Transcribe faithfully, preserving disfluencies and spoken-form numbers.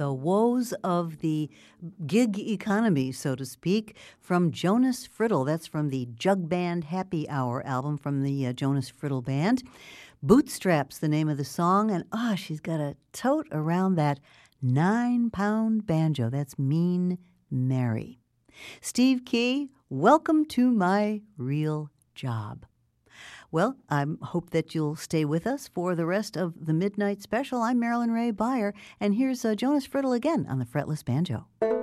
The Woes of the Gig Economy, so to speak, from Jonas Friddle. That's from the Jug Band Happy Hour album from the uh, Jonas Friddle Band. Bootstraps, the name of the song, and ah, oh, she's got a tote around that nine-pound banjo. That's Mean Mary. Steve Key, welcome to my real job. Well, I hope that you'll stay with us for the rest of the Midnight Special. I'm Marilyn Ray Beyer, and here's uh, Jonas Friddle again on the Fretless Banjo.